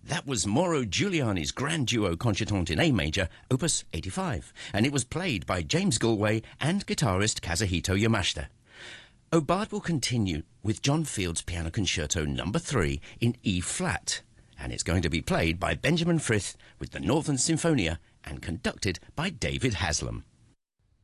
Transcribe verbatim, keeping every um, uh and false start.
That was Mauro Giuliani's Grand Duo Concertante in A major, Opus eighty-five, and it was played by James Galway and guitarist Kazuhito Yamashita. O'Bard will continue with John Field's Piano Concerto number three in E-flat, and it's going to be played by Benjamin Frith with the Northern Sinfonia and conducted by David Haslam.